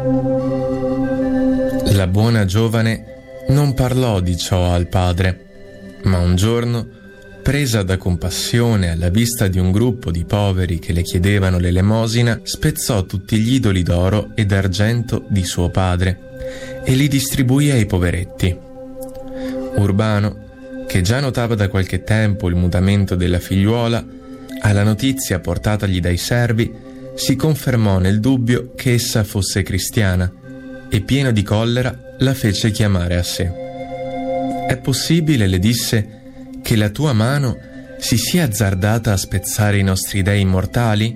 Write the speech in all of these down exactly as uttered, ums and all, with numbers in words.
La buona giovane non parlò di ciò al padre, ma un giorno, presa da compassione alla vista di un gruppo di poveri che le chiedevano l'elemosina, spezzò tutti gli idoli d'oro e d'argento di suo padre e li distribuì ai poveretti. Urbano, che già notava da qualche tempo il mutamento della figliuola, alla notizia portatagli dai servi, si confermò nel dubbio che essa fosse cristiana e, pieno di collera, la fece chiamare a sé. «È possibile», le disse, «che la tua mano si sia azzardata a spezzare i nostri dei immortali?»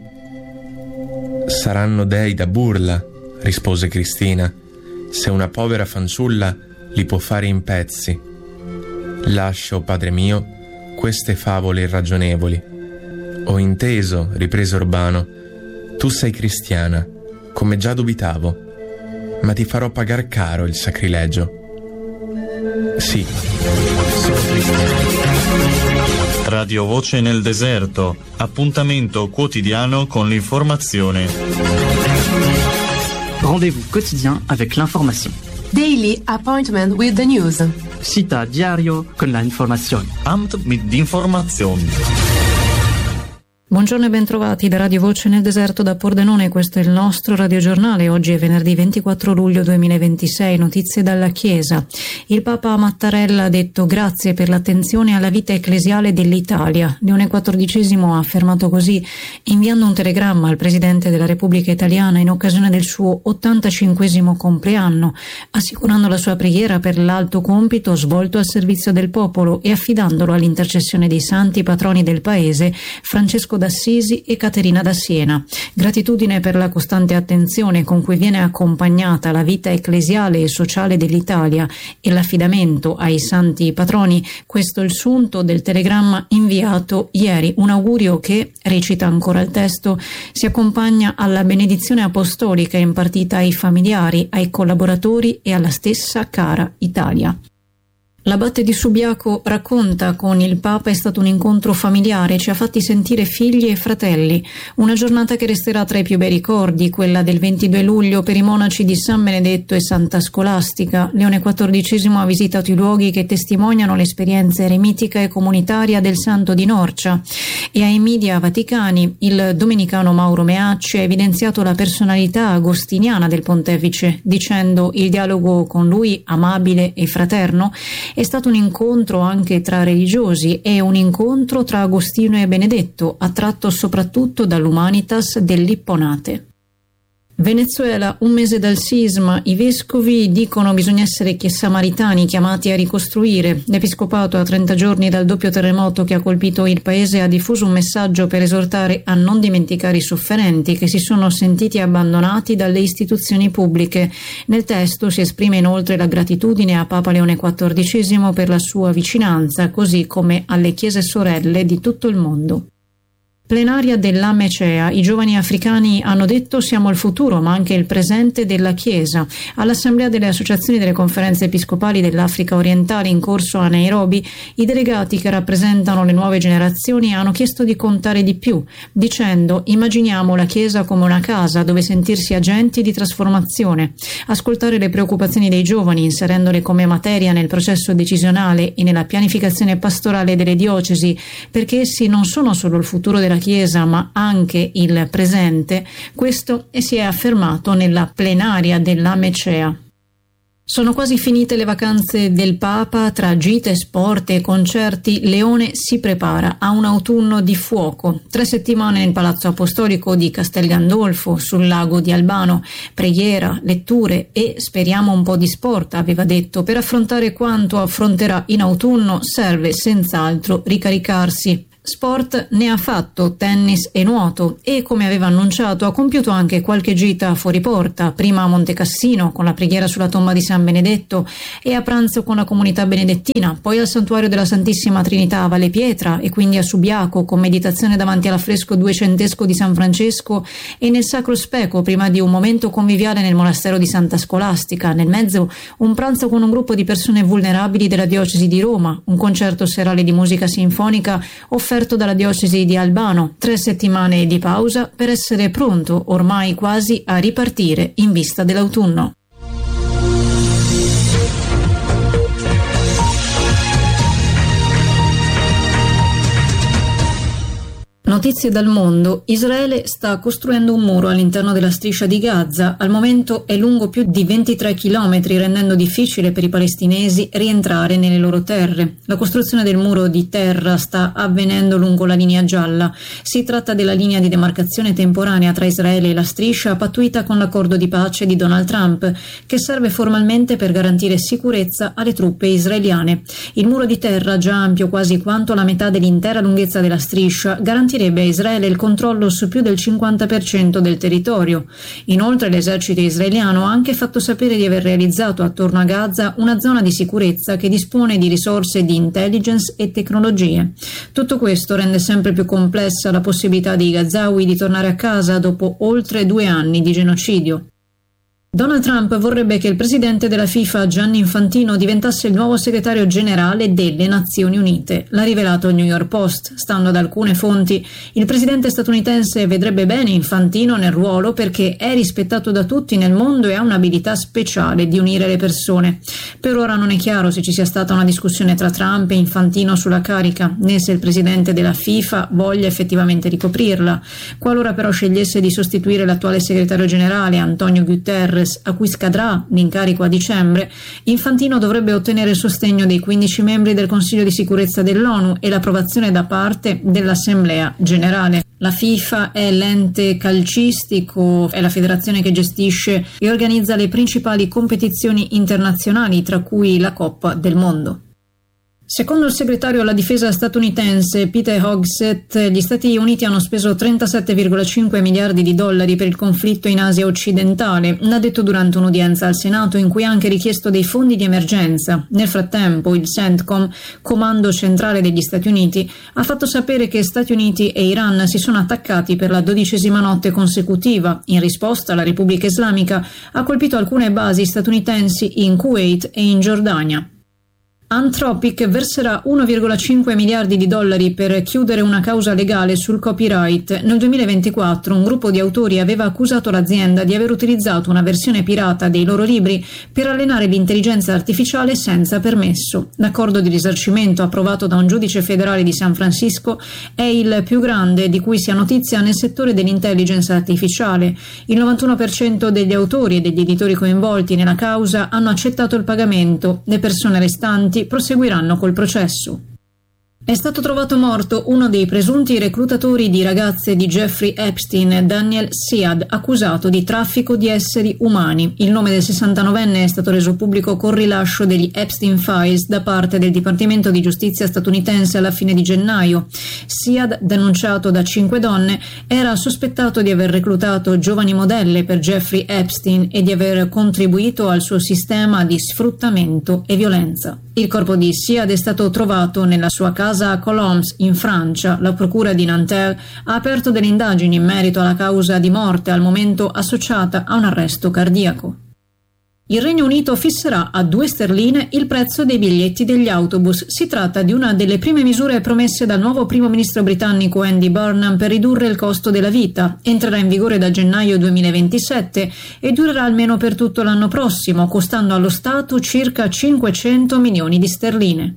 «Saranno dei da burla», rispose Cristina, «se una povera fanciulla li può fare in pezzi. Lascia, o padre mio, queste favole irragionevoli. Ho inteso», riprese Urbano, «tu sei cristiana, come già dubitavo, ma ti farò pagar caro il sacrilegio». «Sì, sono cristiana». Radio Voce nel Deserto, appuntamento quotidiano con l'informazione. Rendez-vous quotidien avec l'information. Daily appointment with the news. Cita diario con la informazione. Amt mit Information. Buongiorno e bentrovati da Radio Voce nel Deserto da Pordenone, questo è il nostro radiogiornale. Oggi è venerdì ventiquattro luglio duemilaventisei, notizie dalla Chiesa. Il Papa Mattarella ha detto grazie per l'attenzione alla vita ecclesiale dell'Italia. Leone quattordicesimo ha affermato così inviando un telegramma al Presidente della Repubblica Italiana in occasione del suo ottantacinquesimo compleanno, assicurando la sua preghiera per l'alto compito svolto al servizio del popolo e affidandolo all'intercessione dei santi patroni del Paese, Francesco d'Assisi e Caterina da Siena. Gratitudine per la costante attenzione con cui viene accompagnata la vita ecclesiale e sociale dell'Italia e l'affidamento ai santi patroni, questo è il sunto del telegramma inviato ieri. Un augurio che, recita ancora il testo, si accompagna alla benedizione apostolica impartita ai familiari, ai collaboratori e alla stessa cara Italia. L'abate di Subiaco racconta: con il Papa è stato un incontro familiare, ci ha fatti sentire figli e fratelli. Una giornata che resterà tra i più bei ricordi, quella del ventidue luglio per i monaci di San Benedetto e Santa Scolastica. Leone quattordicesimo ha visitato i luoghi che testimoniano l'esperienza eremitica e comunitaria del Santo di Norcia e ai media vaticani il domenicano Mauro Meacci ha evidenziato la personalità agostiniana del pontefice, dicendo: il dialogo con lui, amabile e fraterno, è stato un incontro anche tra religiosi e un incontro tra Agostino e Benedetto, attratto soprattutto dall'humanitas dell'Ipponate. Venezuela, un mese dal sisma, i vescovi dicono bisogna essere samaritani chiamati a ricostruire. L'Episcopato, a trenta giorni dal doppio terremoto che ha colpito il paese, ha diffuso un messaggio per esortare a non dimenticare i sofferenti che si sono sentiti abbandonati dalle istituzioni pubbliche. Nel testo si esprime inoltre la gratitudine a Papa Leone quattordicesimo per la sua vicinanza, così come alle chiese sorelle di tutto il mondo. Plenaria dell'Amecea, i giovani africani hanno detto siamo il futuro ma anche il presente della Chiesa. All'Assemblea delle Associazioni delle Conferenze Episcopali dell'Africa Orientale in corso a Nairobi, i delegati che rappresentano le nuove generazioni hanno chiesto di contare di più, dicendo immaginiamo la Chiesa come una casa dove sentirsi agenti di trasformazione, ascoltare le preoccupazioni dei giovani inserendole come materia nel processo decisionale e nella pianificazione pastorale delle diocesi, perché essi non sono solo il futuro della Chiesa ma anche il presente. Questo si è affermato nella plenaria dell'Amecea. Sono quasi finite le vacanze del Papa, tra gite, sport e concerti. Leone si prepara a un autunno di fuoco. Tre settimane nel Palazzo Apostolico di Castel Gandolfo, sul lago di Albano. Preghiera, letture e speriamo un po' di sport, aveva detto. Per affrontare quanto affronterà in autunno serve senz'altro ricaricarsi. Sport ne ha fatto, tennis e nuoto, e come aveva annunciato ha compiuto anche qualche gita fuori porta, prima a Monte Cassino con la preghiera sulla tomba di San Benedetto e a pranzo con la comunità benedettina, poi al santuario della Santissima Trinità a Valle Pietra e quindi a Subiaco con meditazione davanti all'affresco duecentesco di San Francesco e nel Sacro Speco prima di un momento conviviale nel monastero di Santa Scolastica, nel mezzo un pranzo con un gruppo di persone vulnerabili della diocesi di Roma, un concerto serale di musica sinfonica offerto offerto dalla diocesi di Albano, tre settimane di pausa per essere pronto ormai quasi a ripartire in vista dell'autunno. Notizie dal mondo. Israele sta costruendo un muro all'interno della striscia di Gaza. Al momento è lungo più di ventitré chilometri, rendendo difficile per i palestinesi rientrare nelle loro terre. La costruzione del muro di terra sta avvenendo lungo la linea gialla. Si tratta della linea di demarcazione temporanea tra Israele e la striscia, pattuita con l'accordo di pace di Donald Trump, che serve formalmente per garantire sicurezza alle truppe israeliane. Il muro di terra, già ampio quasi quanto la metà dell'intera lunghezza della striscia, garantirebbe a Israele il controllo su più del cinquanta per cento del territorio. Inoltre l'esercito israeliano ha anche fatto sapere di aver realizzato attorno a Gaza una zona di sicurezza che dispone di risorse di intelligence e tecnologie. Tutto questo rende sempre più complessa la possibilità dei Gazawi di tornare a casa dopo oltre due anni di genocidio. Donald Trump vorrebbe che il presidente della FIFA, Gianni Infantino, diventasse il nuovo segretario generale delle Nazioni Unite. L'ha rivelato il New York Post. Stando ad alcune fonti, il presidente statunitense vedrebbe bene Infantino nel ruolo perché è rispettato da tutti nel mondo e ha un'abilità speciale di unire le persone. Per ora non è chiaro se ci sia stata una discussione tra Trump e Infantino sulla carica, né se il presidente della FIFA voglia effettivamente ricoprirla. Qualora però scegliesse di sostituire l'attuale segretario generale, Antonio Guterres, a cui scadrà l'incarico a dicembre, Infantino dovrebbe ottenere il sostegno dei quindici membri del Consiglio di sicurezza dell'ONU e l'approvazione da parte dell'Assemblea generale. La FIFA è l'ente calcistico, è la federazione che gestisce e organizza le principali competizioni internazionali, tra cui la Coppa del Mondo. Secondo il segretario alla difesa statunitense Peter Hogsett, gli Stati Uniti hanno speso trentasette virgola cinque miliardi di dollari per il conflitto in Asia occidentale, l'ha detto durante un'udienza al Senato in cui ha anche richiesto dei fondi di emergenza. Nel frattempo il CENTCOM, comando centrale degli Stati Uniti, ha fatto sapere che Stati Uniti e Iran si sono attaccati per la dodicesima notte consecutiva. In risposta la Repubblica Islamica ha colpito alcune basi statunitensi in Kuwait e in Giordania. Anthropic verserà uno virgola cinque miliardi di dollari per chiudere una causa legale sul copyright. Nel duemilaventiquattro un gruppo di autori aveva accusato l'azienda di aver utilizzato una versione pirata dei loro libri per allenare l'intelligenza artificiale senza permesso. L'accordo di risarcimento approvato da un giudice federale di San Francisco è il più grande di cui si ha notizia nel settore dell'intelligenza artificiale. Il novantuno per cento degli autori e degli editori coinvolti nella causa hanno accettato il pagamento. Le persone restanti proseguiranno col processo. È stato trovato morto uno dei presunti reclutatori di ragazze di Jeffrey Epstein, Daniel Siad, accusato di traffico di esseri umani. Il nome del sessantanovenne è stato reso pubblico col rilascio degli Epstein Files da parte del Dipartimento di Giustizia statunitense alla fine di gennaio. Siad, denunciato da cinque donne, era sospettato di aver reclutato giovani modelle per Jeffrey Epstein e di aver contribuito al suo sistema di sfruttamento e violenza. Il corpo di Siad è stato trovato nella sua casa a Colombes, in Francia. La procura di Nanterre ha aperto delle indagini in merito alla causa di morte, al momento associata a un arresto cardiaco. Il Regno Unito fisserà a due sterline il prezzo dei biglietti degli autobus. Si tratta di una delle prime misure promesse dal nuovo primo ministro britannico Andy Burnham per ridurre il costo della vita. Entrerà in vigore da gennaio duemilaventisette e durerà almeno per tutto l'anno prossimo, costando allo Stato circa cinquecento milioni di sterline.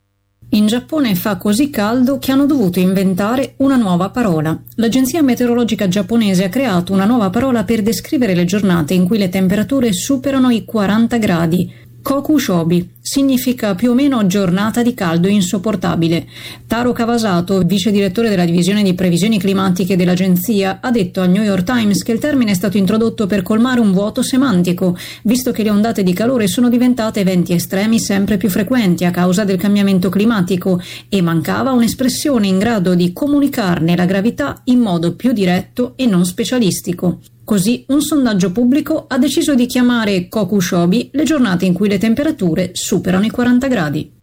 In Giappone fa così caldo che hanno dovuto inventare una nuova parola. L'agenzia meteorologica giapponese ha creato una nuova parola per descrivere le giornate in cui le temperature superano i quaranta gradi. Kokushobi significa più o meno giornata di caldo insopportabile. Taro Kawasato, vice direttore della divisione di previsioni climatiche dell'agenzia, ha detto al New York Times che il termine è stato introdotto per colmare un vuoto semantico, visto che le ondate di calore sono diventate eventi estremi sempre più frequenti a causa del cambiamento climatico e mancava un'espressione in grado di comunicarne la gravità in modo più diretto e non specialistico. Così un sondaggio pubblico ha deciso di chiamare Kokushobi le giornate in cui le temperature superano i quaranta gradi.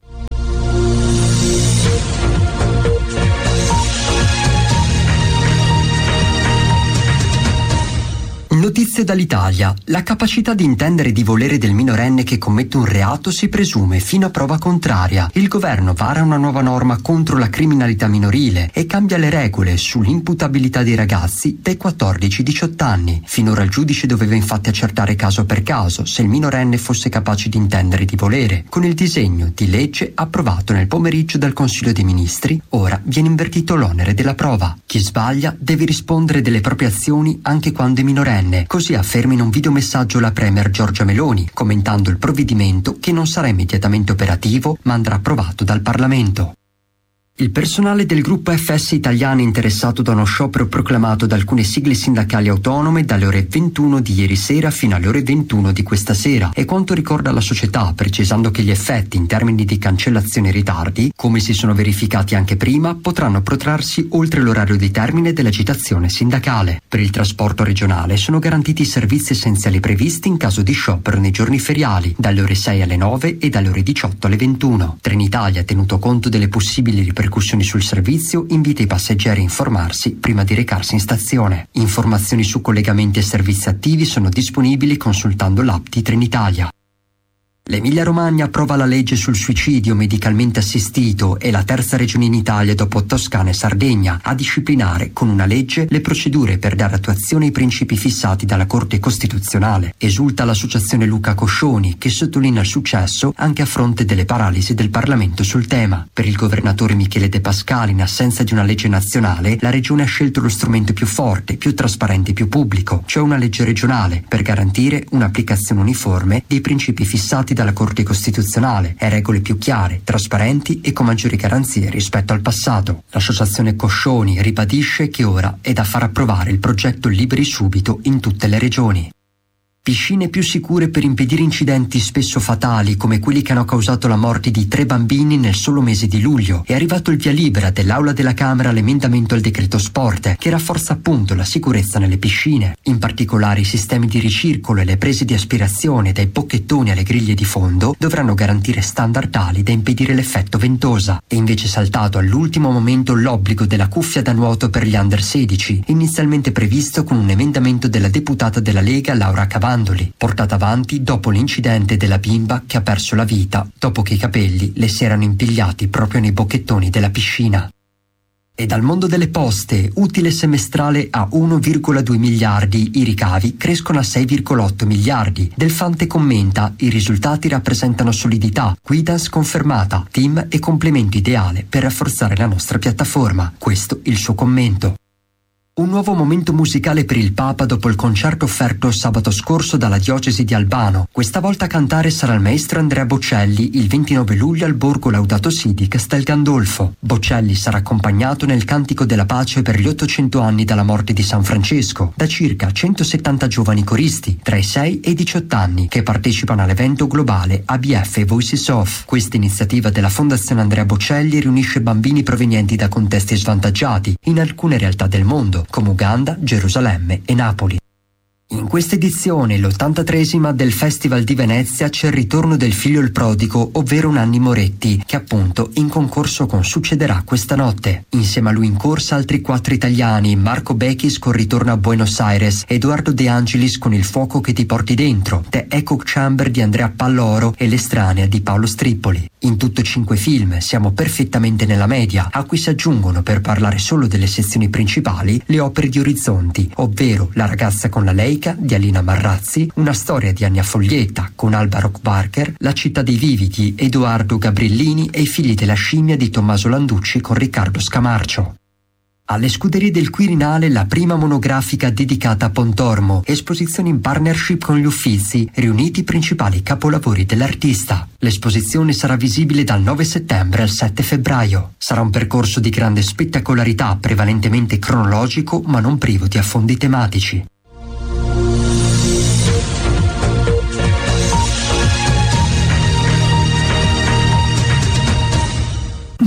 Notizie dall'Italia. La capacità di intendere e di volere del minorenne che commette un reato si presume fino a prova contraria. Il governo vara una nuova norma contro la criminalità minorile e cambia le regole sull'imputabilità dei ragazzi dai quattordici ai diciotto anni. Finora il giudice doveva infatti accertare caso per caso se il minorenne fosse capace di intendere e di volere. Con il disegno di legge approvato nel pomeriggio dal Consiglio dei Ministri, ora viene invertito l'onere della prova. Chi sbaglia deve rispondere delle proprie azioni anche quando è minorenne. Così afferma in un videomessaggio la premier Giorgia Meloni, commentando il provvedimento che non sarà immediatamente operativo ma andrà approvato dal Parlamento. Il personale del gruppo F S Italiane interessato da uno sciopero proclamato da alcune sigle sindacali autonome dalle ore ventuno di ieri sera fino alle ore ventuno di questa sera è quanto ricorda la società, precisando che gli effetti in termini di cancellazioni e ritardi, come si sono verificati anche prima, potranno protrarsi oltre l'orario di termine dell'agitazione sindacale. Per il trasporto regionale sono garantiti i servizi essenziali previsti in caso di sciopero nei giorni feriali, dalle ore sei alle nove e dalle ore diciotto alle ventuno. Trenitalia, tenuto conto delle possibili ripercussioni sul servizio, invita i passeggeri a informarsi prima di recarsi in stazione. Informazioni su collegamenti e servizi attivi sono disponibili consultando l'app di Trenitalia. L'Emilia-Romagna approva la legge sul suicidio medicalmente assistito e la terza regione in Italia dopo Toscana e Sardegna a disciplinare con una legge le procedure per dare attuazione ai principi fissati dalla Corte Costituzionale. Esulta l'associazione Luca Coscioni, che sottolinea il successo anche a fronte delle paralisi del Parlamento sul tema. Per il governatore Michele De Pascali, in assenza di una legge nazionale, la regione ha scelto lo strumento più forte, più trasparente e più pubblico, cioè una legge regionale, per garantire un'applicazione uniforme dei principi fissati dalla Corte Costituzionale e regole più chiare, trasparenti e con maggiori garanzie rispetto al passato. L'associazione Coscioni ribadisce che ora è da far approvare il progetto Liberi Subito in tutte le regioni. Piscine più sicure per impedire incidenti spesso fatali come quelli che hanno causato la morte di tre bambini nel solo mese di luglio. È arrivato il via libera dell'Aula della Camera all'emendamento al decreto sport che rafforza appunto la sicurezza nelle piscine. In particolare i sistemi di ricircolo e le prese di aspirazione dai bocchettoni alle griglie di fondo dovranno garantire standard tali da impedire l'effetto ventosa. È invece saltato all'ultimo momento l'obbligo della cuffia da nuoto per gli under sedici, inizialmente previsto con un emendamento della deputata della Lega Laura Cavandoli, portata avanti dopo l'incidente della bimba che ha perso la vita dopo che i capelli le si erano impigliati proprio nei bocchettoni della piscina. E dal mondo delle poste, utile semestrale a uno virgola due miliardi, i ricavi crescono a sei virgola otto miliardi. Del Fante commenta: i risultati rappresentano solidità, guidance confermata, team e complemento ideale per rafforzare la nostra piattaforma. Questo il suo commento. Un nuovo momento musicale per il Papa dopo il concerto offerto sabato scorso dalla diocesi di Albano. Questa volta a cantare sarà il maestro Andrea Bocelli il ventinove luglio al Borgo Laudato Si di Castel Gandolfo. Bocelli sarà accompagnato nel Cantico della Pace per gli ottocento anni dalla morte di San Francesco da circa centosettanta giovani coristi tra i sei e i diciotto anni che partecipano all'evento globale A B F Voices Off. Questa iniziativa della Fondazione Andrea Bocelli riunisce bambini provenienti da contesti svantaggiati in alcune realtà del mondo, come Uganda, Gerusalemme e Napoli. In questa edizione, l'ottantatreesima del Festival di Venezia, c'è il ritorno del figlio il prodigo, ovvero Nanni Moretti, che appunto in concorso con Succederà questa notte. Insieme a lui in corsa altri quattro italiani: Marco Bechis con Ritorno a Buenos Aires, Edoardo De Angelis con Il fuoco che ti porti dentro, The Echo Chamber di Andrea Palloro e L'estranea di Paolo Strippoli. In tutto cinque film, siamo perfettamente nella media, a cui si aggiungono, per parlare solo delle sezioni principali, le opere di Orizzonti, ovvero La ragazza con la Leica di Alina Marrazzi, Una storia di Ania Foglietta con Alba Rock Barker, La città dei vivi di Edoardo Gabriellini e I figli della scimmia di Tommaso Landucci con Riccardo Scamarcio. Alle Scuderie del Quirinale la prima monografica dedicata a Pontormo, esposizione in partnership con gli Uffizi, riuniti i principali capolavori dell'artista. L'esposizione sarà visibile dal nove settembre al sette febbraio. Sarà un percorso di grande spettacolarità, prevalentemente cronologico ma non privo di affondi tematici.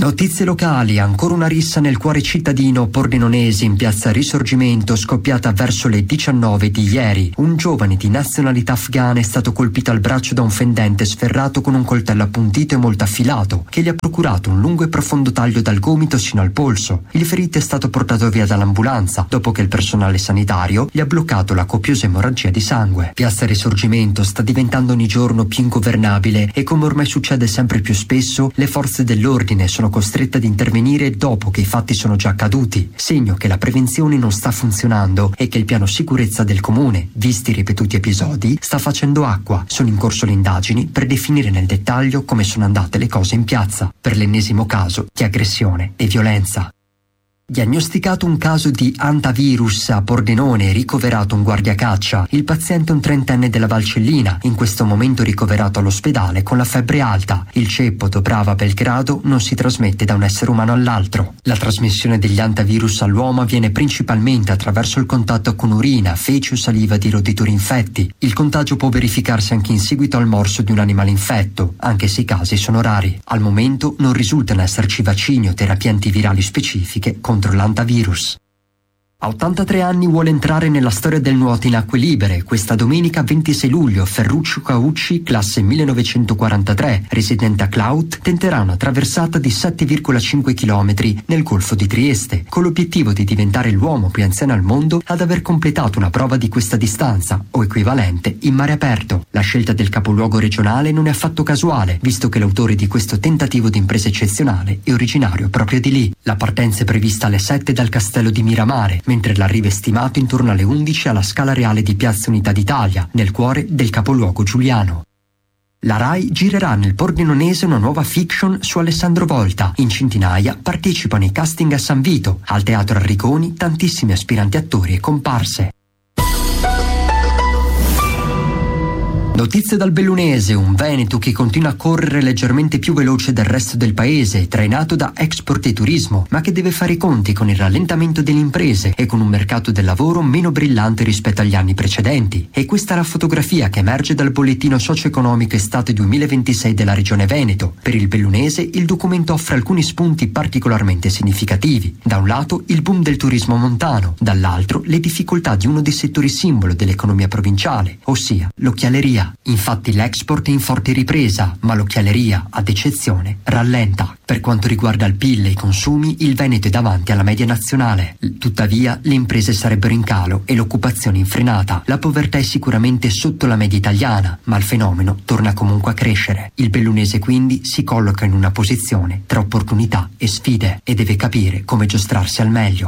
Notizie locali, ancora una rissa nel cuore cittadino pordenonese in piazza Risorgimento scoppiata verso le diciannove di ieri. Un giovane di nazionalità afghana è stato colpito al braccio da un fendente sferrato con un coltello appuntito e molto affilato che gli ha procurato un lungo e profondo taglio dal gomito sino al polso. Il ferito è stato portato via dall'ambulanza dopo che il personale sanitario gli ha bloccato la copiosa emorragia di sangue. Piazza Risorgimento sta diventando ogni giorno più ingovernabile e, come ormai succede sempre più spesso, le forze dell'ordine sono costrette ad intervenire dopo che i fatti sono già accaduti, segno che la prevenzione non sta funzionando e che il piano sicurezza del comune, visti i ripetuti episodi, sta facendo acqua. Sono in corso le indagini per definire nel dettaglio come sono andate le cose in piazza, per l'ennesimo caso di aggressione e violenza. Diagnosticato un caso di antavirus a Pordenone e ricoverato un guardiacaccia. Il paziente è un trentenne della Valcellina, in questo momento ricoverato all'ospedale con la febbre alta. Il ceppo Dobrava Belgrado non si trasmette da un essere umano all'altro. La trasmissione degli antavirus all'uomo avviene principalmente attraverso il contatto con urina, feci o saliva di roditori infetti. Il contagio può verificarsi anche in seguito al morso di un animale infetto, anche se i casi sono rari. Al momento non risultano esserci vaccini o terapie antivirali specifiche contro l'antavirus. A ottantatré anni vuole entrare nella storia del nuoto in acque libere. Questa domenica ventisei luglio Ferruccio Caucci, classe millenovecentoquarantatré, residente a Clout, tenterà una traversata di sette virgola cinque chilometri nel Golfo di Trieste, con l'obiettivo di diventare l'uomo più anziano al mondo ad aver completato una prova di questa distanza, o equivalente, in mare aperto. La scelta del capoluogo regionale non è affatto casuale, visto che l'autore di questo tentativo di impresa eccezionale è originario proprio di lì. La partenza è prevista alle sette dal castello di Miramare, mentre l'arrivo è stimato intorno alle undici alla Scala Reale di Piazza Unità d'Italia, nel cuore del capoluogo giuliano. La Rai girerà nel Pordenonese una nuova fiction su Alessandro Volta. In centinaia partecipano ai casting a San Vito. Al Teatro Arrigoni tantissimi aspiranti attori e comparse. Notizie dal Bellunese, un Veneto che continua a correre leggermente più veloce del resto del paese, trainato da export e turismo, ma che deve fare i conti con il rallentamento delle imprese e con un mercato del lavoro meno brillante rispetto agli anni precedenti. E questa è la fotografia che emerge dal bollettino socio-economico estate duemilaventisei della Regione Veneto. Per il Bellunese il documento offre alcuni spunti particolarmente significativi. Da un lato il boom del turismo montano, dall'altro le difficoltà di uno dei settori simbolo dell'economia provinciale, ossia l'occhialeria. Infatti l'export è in forte ripresa, ma l'occhialeria, ad eccezione, rallenta. Per quanto riguarda il P I L e i consumi, il Veneto è davanti alla media nazionale. Tuttavia, le imprese sarebbero in calo e l'occupazione in frenata. La povertà è sicuramente sotto la media italiana, ma il fenomeno torna comunque a crescere. Il Bellunese quindi si colloca in una posizione tra opportunità e sfide e deve capire come giostrarsi al meglio.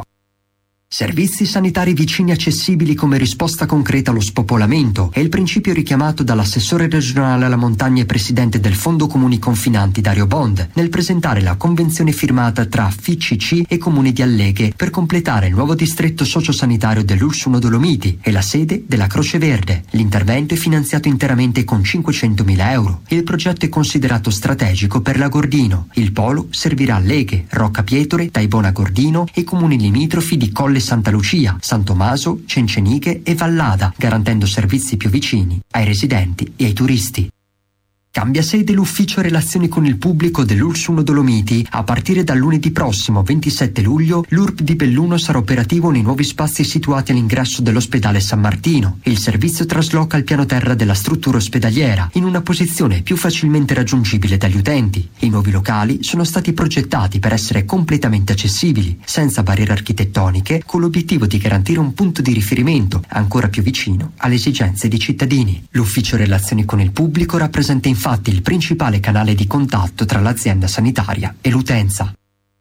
Servizi sanitari vicini e accessibili come risposta concreta allo spopolamento è il principio richiamato dall'assessore regionale alla montagna e presidente del Fondo Comuni Confinanti Dario Bond nel presentare la convenzione firmata tra F I C C e Comune di Alleghe per completare il nuovo distretto sociosanitario dell'Ulsuno Dolomiti e la sede della Croce Verde. L'intervento è finanziato interamente con cinquecentomila euro e il progetto è considerato strategico per la Gordino. Il polo servirà Alleghe, Rocca Pietore, Taibona Gordino e i comuni limitrofi di Colle Santa Lucia, San Tommaso, Cenceniche e Vallada, garantendo servizi più vicini ai residenti e ai turisti. Cambia sede l'ufficio relazioni con il pubblico dell'Ulsuno Dolomiti. A partire dal lunedì prossimo, ventisette luglio, l'U R P di Belluno sarà operativo nei nuovi spazi situati all'ingresso dell'ospedale San Martino. Il servizio trasloca il piano terra della struttura ospedaliera in una posizione più facilmente raggiungibile dagli utenti. I nuovi locali sono stati progettati per essere completamente accessibili, senza barriere architettoniche, con l'obiettivo di garantire un punto di riferimento ancora più vicino alle esigenze dei cittadini. L'ufficio relazioni con il pubblico rappresenta infatti infatti il principale canale di contatto tra l'azienda sanitaria e l'utenza.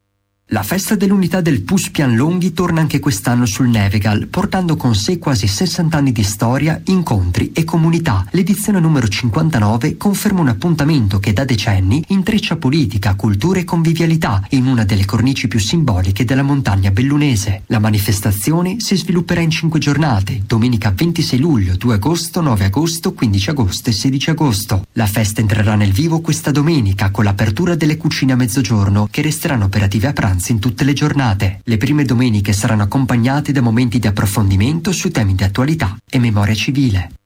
La festa dell'unità del P U S Pianlonghi torna anche quest'anno sul Nevegal, portando con sé quasi sessanta anni di storia, incontri e comunità. L'edizione numero cinquantanove conferma un appuntamento che da decenni intreccia politica, cultura e convivialità in una delle cornici più simboliche della montagna bellunese. La manifestazione si svilupperà in cinque giornate, domenica ventisei luglio, due agosto, nove agosto, quindici agosto e sedici agosto. La festa entrerà nel vivo questa domenica con l'apertura delle cucine a mezzogiorno, che resteranno operative a pranzo in tutte le giornate. Le prime domeniche saranno accompagnate da momenti di approfondimento su temi di attualità e memoria civile.